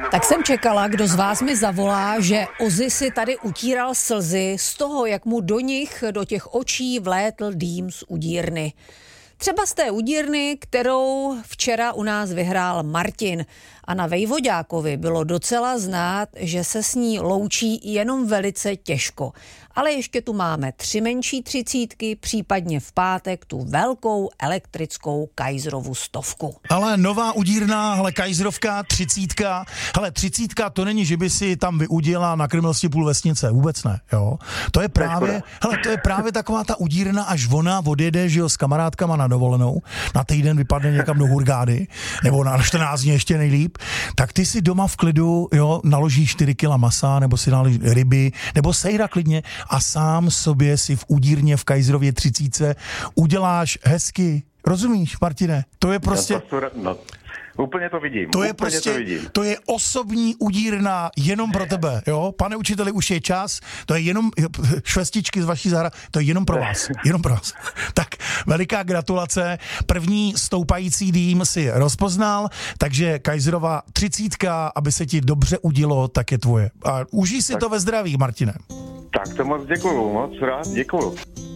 Tak jsem čekala, kdo z vás mi zavolá, že Ozzy si tady utíral slzy z toho, jak mu do těch očí vlétl dým z udírny. Třeba z té udírny, kterou včera u nás vyhrál Martin. A na Vejvoďákovi bylo docela znát, že se s ní loučí jenom velice těžko. Ale ještě tu máme 3 menší 30, případně v pátek tu velkou elektrickou Kaiserovu 100. Ale nová udírna, hele, Kaiserovka, 30. Hele, 30 to není, že by si tam vyudila na Krmelsti půl vesnice, vůbec ne, jo. To je právě taková ta udírna, až ona odjede, že jo, s kamarádkama na dovolenou, na týden vypadne někam do Hurgády, nebo na 14 dní ještě nejlíp, tak ty si doma v klidu, jo, naložíš 4 kila masa, nebo si naložíš ryby, nebo sejra klidně a sám sobě si v udírně v Kaiserově 30 uděláš hezky. Rozumíš, Martine? To je prostě... Úplně to vidím. To je osobní udírna jenom pro tebe, jo? Pane učiteli, už je čas, to je jenom švestičky z vaší zahrady, to je jenom pro vás, Tak veliká gratulace, první stoupající dým si rozpoznal, takže Kaiserova 30, aby se ti dobře udilo, tak je tvoje. A užij si to ve zdraví, Martine. Tak to moc děkuju, moc rád děkuju.